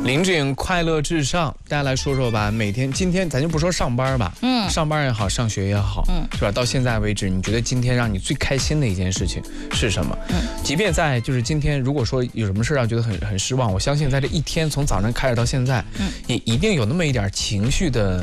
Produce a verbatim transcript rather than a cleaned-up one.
林志快乐至上，大家来说说吧。每天今天咱就不说上班吧，嗯，上班也好，上学也好，嗯，是吧？到现在为止，你觉得今天让你最开心的一件事情是什么？嗯，即便在就是今天，如果说有什么事让觉得很很失望，我相信在这一天从早上开始到现在，嗯，也一定有那么一点情绪的